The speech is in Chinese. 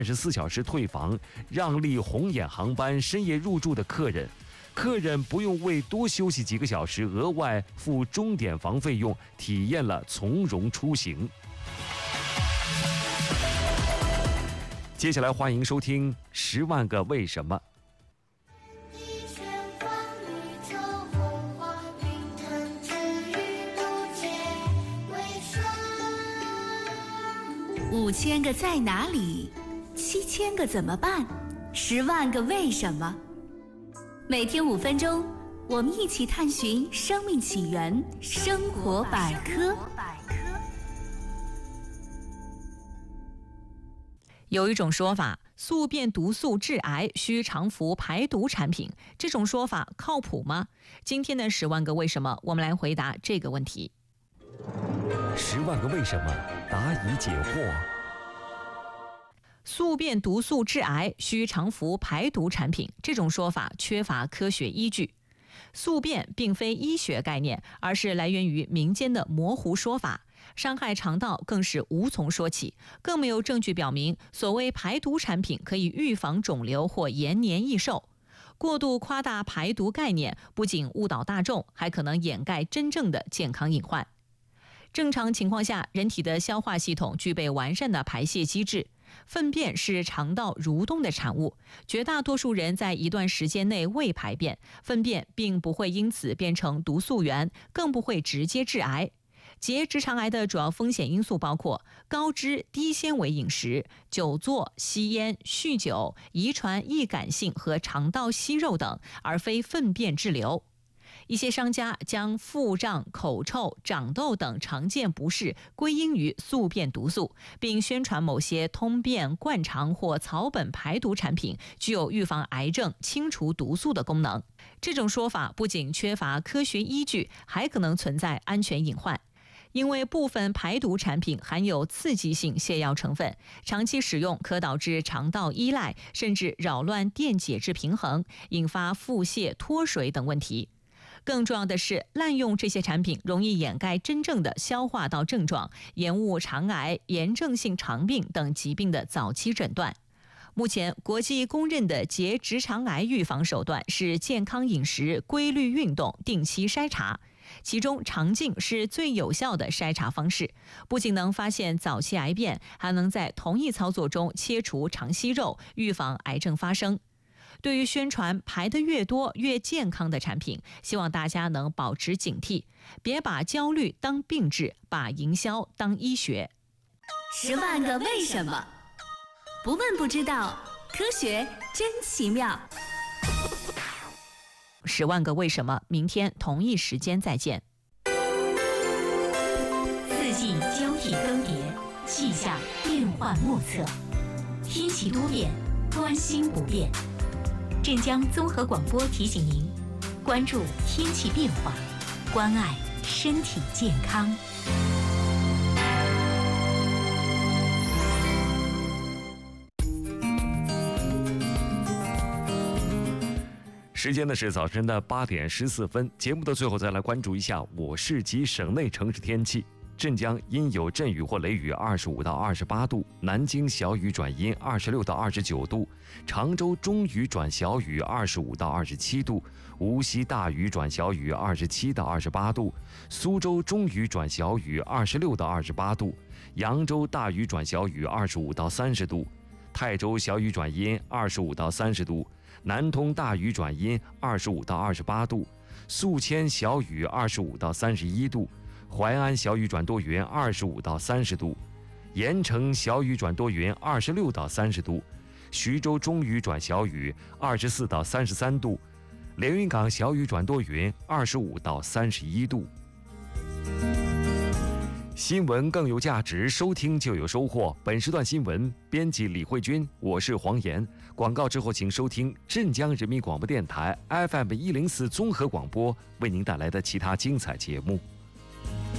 24小时退房，让利红眼航班深夜入住的客人。客人不用为多休息几个小时额外付钟点房费用，体验了从容出行。接下来欢迎收听《10万个为什么》。 5000个在哪里，7000个怎么办，10万个为什么。每天5分钟，我们一起探寻生命起源，生活百科。 有一种说法，宿便毒素致癌需常服排毒产品，这种说法靠谱吗？今天的10万个为什么，我们来回答这个问题。 10万个为什么，答疑解惑。 宿便毒素致癌需常服排毒产品，这种说法缺乏科学依据。宿便并非医学概念，而是来源于民间的模糊说法，伤害肠道更是无从说起，更没有证据表明所谓排毒产品可以预防肿瘤或延年益寿。过度夸大排毒概念，不仅误导大众，还可能掩盖真正的健康隐患。正常情况下，人体的消化系统具备完善的排泄机制，粪便是肠道蠕动的产物，绝大多数人在一段时间内未排便，粪便并不会因此变成毒素源，更不会直接致癌。结直肠癌的主要风险因素包括高脂低纤维饮食、久坐、吸烟、酗酒、遗传易感性和肠道息肉等，而非粪便滞留。一些商家将腹胀、口臭、长痘等常见不适归因于宿便毒素，并宣传某些通便、灌肠或草本排毒产品具有预防癌症、清除毒素的功能。这种说法不仅缺乏科学依据，还可能存在安全隐患。因为部分排毒产品含有刺激性泻药成分，长期使用可导致肠道依赖，甚至扰乱电解质平衡，引发腹泻、脱水等问题。更重要的是，滥用这些产品容易掩盖真正的消化道症状，延误肠癌、炎症性肠病等疾病的早期诊断。目前国际公认的结直肠癌预防手段是健康饮食、规律运动、定期筛查，其中肠镜是最有效的筛查方式，不仅能发现早期癌变，还能在同一操作中切除肠息肉，预防癌症发生。对于宣传排得越多越健康的产品，希望大家能保持警惕，别把焦虑当病治，把营销当医学。 10万个为什么，不问不知道，科学真奇妙。 10万个为什么，明天同一时间再见。 四季交替更迭，气象变幻莫测，天气多变，关心不变。镇江综合广播提醒您，关注天气变化，关爱身体健康。 时间呢是早晨的8点14分，节目的最后再来关注一下我市及省内城市天气。镇江阴有阵雨或雷雨，25到28度；南京小雨转阴，26到29度；常州中雨转小雨，25到27度；无锡大雨转小雨，27到28度；苏州中雨转小雨，26到28度；扬州大雨转小雨，25到30度；泰州小雨转阴，25到30度；南通大雨转阴，25到28度；宿迁小雨，25到31度；淮安小雨转多云，25到30度；盐城小雨转多云，26到30度；徐州中雨转小雨，24到33度；连云港小雨转多云，25到31度。新闻更有价值，收听就有收获。本时段新闻编辑李慧君，我是黄岩。广告之后，请收听镇江人民广播电台 FM104综合广播为您带来的其他精彩节目。